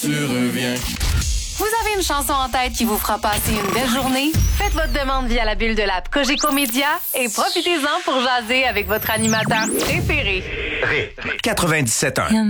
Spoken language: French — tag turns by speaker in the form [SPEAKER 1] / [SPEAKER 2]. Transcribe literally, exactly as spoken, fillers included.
[SPEAKER 1] Tu reviens.
[SPEAKER 2] Vous avez une chanson en tête qui vous fera passer une belle journée? Faites votre demande via la bulle de l'app Cogeco Média et profitez-en pour jaser avec votre animateur préféré.
[SPEAKER 3] quatre-vingt-dix-sept un.